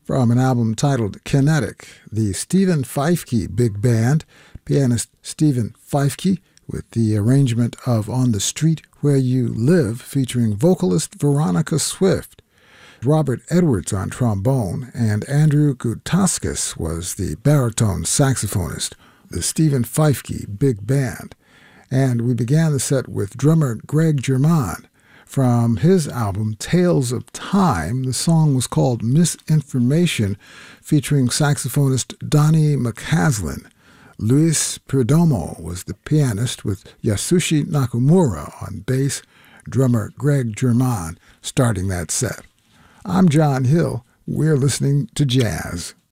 From an album titled Kinetic, the Stephen Feifke Big Band, pianist Stephen Feifke, with the arrangement of On the Street Where You Live, featuring vocalist Veronica Swift. Robert Edwards on trombone, and Andrew Gutauskas was the baritone saxophonist, the Stephen Feifke Big Band. And we began the set with drummer Greg Germann. From his album Tales of Time, the song was called Misinformation, featuring saxophonist Donnie McCaslin. Luis Perdomo was the pianist, with Yasushi Nakamura on bass, drummer Greg Germann starting that set. I'm John Hill. We're listening to jazz.